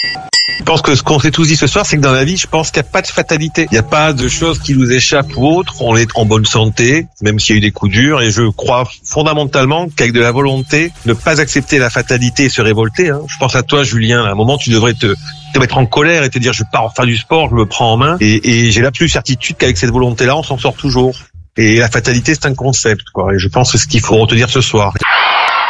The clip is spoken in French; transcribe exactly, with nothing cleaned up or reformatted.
Je pense que ce qu'on s'est tous dit ce soir, c'est que dans la vie, je pense qu'il n'y a pas de fatalité. Il n'y a pas de choses qui nous échappent ou autres. On est en bonne santé, même s'il y a eu des coups durs. Et je crois fondamentalement qu'avec de la volonté, ne pas accepter la fatalité et se révolter. Hein. Je pense à toi, Julien. À un moment, tu devrais te, te mettre en colère et te dire, je pars faire du sport, je me prends en main. Et, et j'ai l'absolue certitude qu'avec cette volonté-là, on s'en sort toujours. Et la fatalité, c'est un concept, quoi. Et je pense que c'est ce qu'il faut retenir ce soir.